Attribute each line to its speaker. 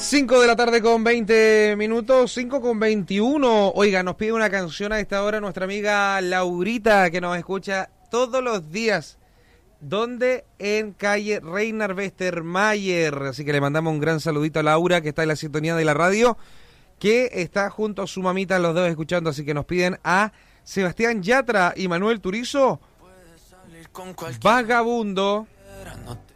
Speaker 1: 5 de la tarde con 20 minutos, 5 con 21. Oiga, nos pide una canción a esta hora nuestra amiga Laurita, que nos escucha todos los días. ¿Dónde? En calle Reinar Westermayer. Así que le mandamos un gran saludito a Laura, que está en la sintonía de la radio, que está junto a su mamita, los dos escuchando. Así que nos piden a Sebastián Yatra y Manuel Turizo, Vagabundo.